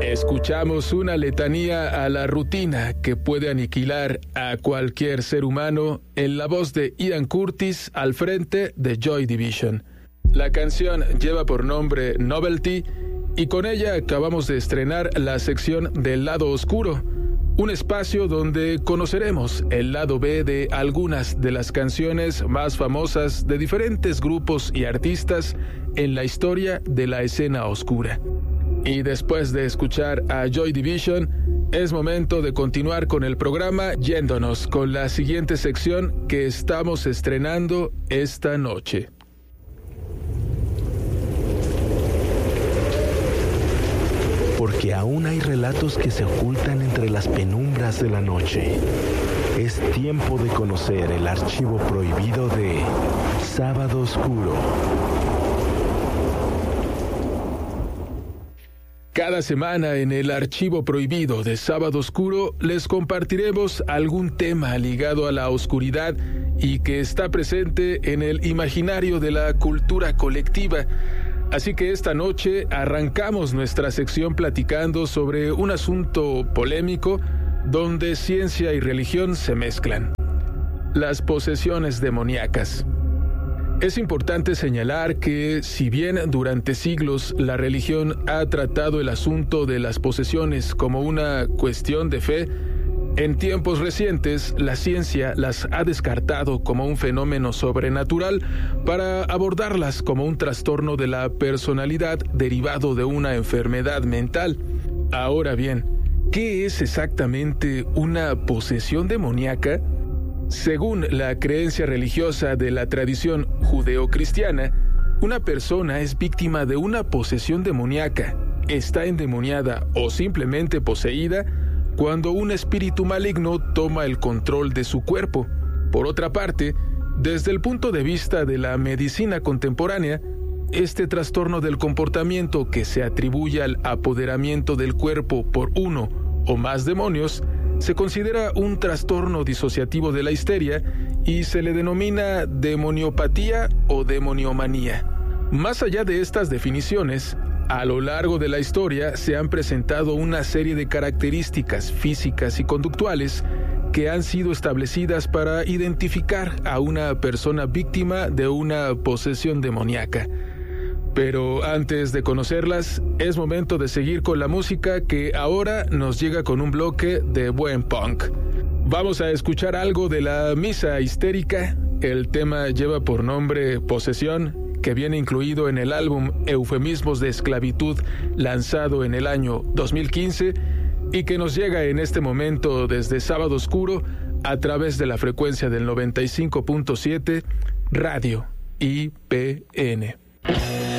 Escuchamos una letanía a la rutina que puede aniquilar a cualquier ser humano en la voz de Ian Curtis al frente de Joy Division. La canción lleva por nombre Novelty y con ella acabamos de estrenar la sección del lado oscuro, un espacio donde conoceremos el lado B de algunas de las canciones más famosas de diferentes grupos y artistas en la historia de la escena oscura. Y después de escuchar a Joy Division, es momento de continuar con el programa yéndonos con la siguiente sección que estamos estrenando esta noche. Porque aún hay relatos que se ocultan entre las penumbras de la noche. Es tiempo de conocer el archivo prohibido de Sábado Oscuro. Cada semana en el archivo prohibido de Sábado Oscuro les compartiremos algún tema ligado a la oscuridad y que está presente en el imaginario de la cultura colectiva. Así que esta noche arrancamos nuestra sección platicando sobre un asunto polémico donde ciencia y religión se mezclan: las posesiones demoníacas. Es importante señalar que, si bien durante siglos la religión ha tratado el asunto de las posesiones como una cuestión de fe, en tiempos recientes la ciencia las ha descartado como un fenómeno sobrenatural para abordarlas como un trastorno de la personalidad derivado de una enfermedad mental. Ahora bien, ¿qué es exactamente una posesión demoníaca? Según la creencia religiosa de la tradición judeocristiana, una persona es víctima de una posesión demoníaca, está endemoniada o simplemente poseída cuando un espíritu maligno toma el control de su cuerpo. Por otra parte, desde el punto de vista de la medicina contemporánea, este trastorno del comportamiento que se atribuye al apoderamiento del cuerpo por uno o más demonios se considera un trastorno disociativo de la histeria y se le denomina demoniopatía o demoniomanía. Más allá de estas definiciones, a lo largo de la historia se han presentado una serie de características físicas y conductuales que han sido establecidas para identificar a una persona víctima de una posesión demoníaca. Pero antes de conocerlas, es momento de seguir con la música que ahora nos llega con un bloque de buen punk. Vamos a escuchar algo de la Misa Histérica. El tema lleva por nombre Posesión, que viene incluido en el álbum Eufemismos de Esclavitud, lanzado en el año 2015, y que nos llega en este momento desde Sábado Oscuro a través de la frecuencia del 95.7 Radio IPN.